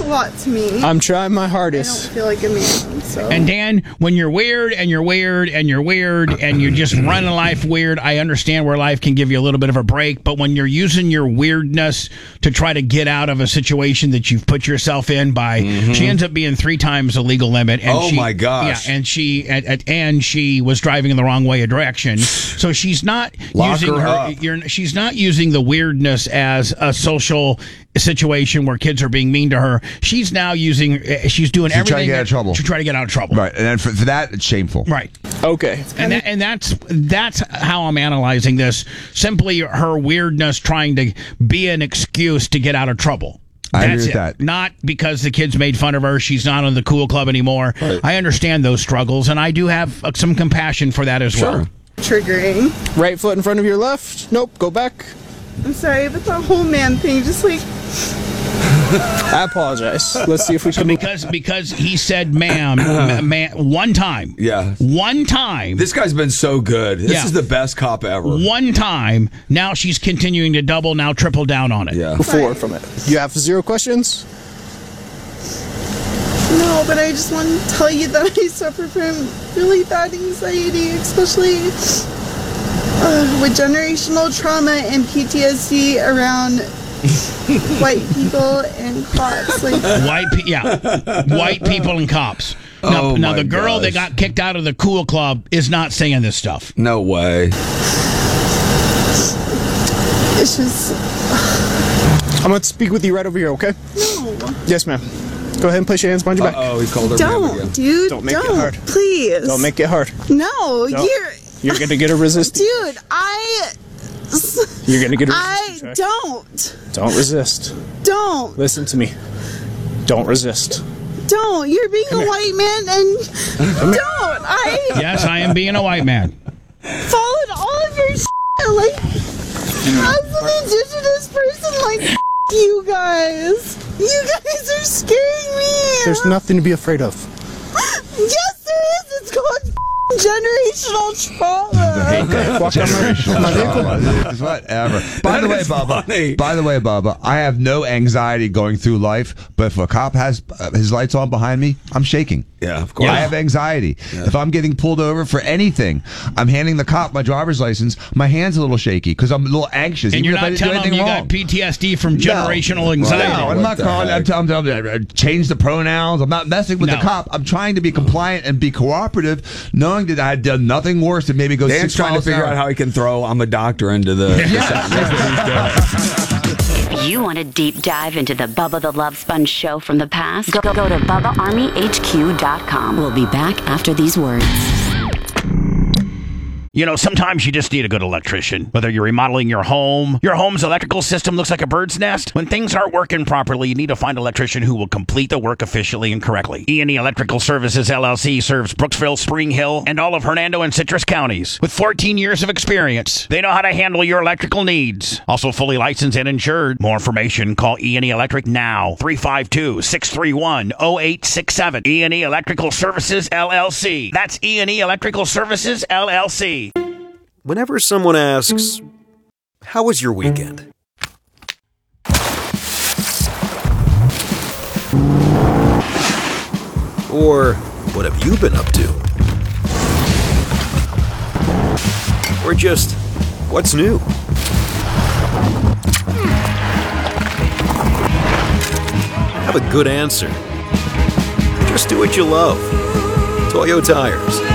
lot to me. I'm trying my I hardest. don't feel like a man, so. And Dan, when you're weird and you're weird and you're weird and you just run a life weird, I understand where life can give you a little bit of a break. But when you're using your weirdness to try to get out of a situation that you've put yourself in by, she ends up being 3 times the legal limit. And my gosh! Yeah, and she was driving in the wrong way of direction. So she's not she's not using the weirdness as a social situation where kids are being mean to her. She's now she's doing everything trying to get out of trouble. to try to get out of trouble. Right, and then for that, it's shameful. Right. Okay. And that's how I'm analyzing this. Simply her weirdness trying to be an excuse to get out of trouble. I That's agree with it. that. Not because the kids made fun of her. She's not on the cool club anymore. Right. I understand those struggles, and I do have some compassion for that as well. Triggering. Right foot in front of your left. Nope. Go back. I'm sorry, but the whole man thing, just like, I apologize. Let's see if we can. Because he said ma'am, one time. Yeah. One time. This guy's been so good. This is the best cop ever. One time. Now she's continuing to double, now triple down on it. Yeah. Forward from it. You have 0 questions? no, but I just want to tell you that I suffer from really bad anxiety, especially with generational trauma and PTSD around white people and cops. Like, white people and cops. Now the girl that got kicked out of the cool club is not saying this stuff. No way. it's just, I'm going to speak with you right over here, okay? no. Yes, ma'am. Go ahead and place your hands behind your back. Oh, he called her ma'am again. Don't, dude. Don't make it hard. Please. Don't make it hard. No, You're going to get a resistance. Dude, You're going to get a resistance. I check. don't. Resist. Don't. Listen to me. Don't resist. Don't. You're being a white man and don't. Yes, I am being a white man. Followed all of your shit. Like, as an indigenous person, like, you guys. You guys are scaring me. There's nothing to be afraid of. Yes, there is. It's called generational trauma. Walk on my vehicle. It's whatever. By the way, Bubba, I have no anxiety going through life, but if a cop has his lights on behind me, I'm shaking. Yeah, of course. I have anxiety. Yeah. If I'm getting pulled over for anything, I'm handing the cop my driver's license, my hand's a little shaky because I'm a little anxious. And even you're if I not didn't do telling them anything you wrong. got PTSD from generational anxiety. No, I'm not calling. I'm telling them change the pronouns. I'm not messing with the cop. I'm trying to be compliant and be cooperative, knowing that I had done nothing worse than maybe go Dan's 6 trying to miles an figure hour. out how he can throw "I'm a doctor" into the. If you want a deep dive into the Bubba the Love Sponge show from the past, go to BubbaArmyHQ.com. We'll be back after these words. You know, sometimes you just need a good electrician. Whether you're remodeling your home's electrical system looks like a bird's nest. When things aren't working properly, you need to find an electrician who will complete the work efficiently and correctly. E&E Electrical Services, LLC serves Brooksville, Spring Hill, and all of Hernando and Citrus counties. With 14 years of experience, they know how to handle your electrical needs. Also fully licensed and insured. More information, call E&E Electric now. 352-631-0867. E&E Electrical Services, LLC. That's E&E Electrical Services, LLC. Whenever someone asks, "How was your weekend?" Or, "What have you been up to?" Or just, "What's new?" Have a good answer. Just do what you love. Toyo Tires.